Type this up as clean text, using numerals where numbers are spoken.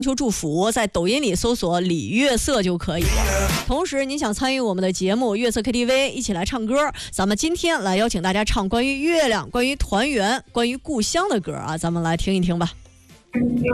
求祝福，在抖音里搜索李月色就可以了。同时您想参与我们的节目月色 KTV 一起来唱歌，咱们今天来邀请大家唱关于月亮、关于团圆、关于故乡的歌啊，咱们来听一听吧。